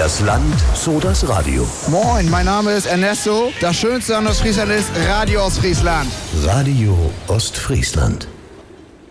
das Land, so das Radio. Moin, mein Name ist Ernesto. Das Schönste an Ostfriesland ist Radio Ostfriesland. Radio Ostfriesland.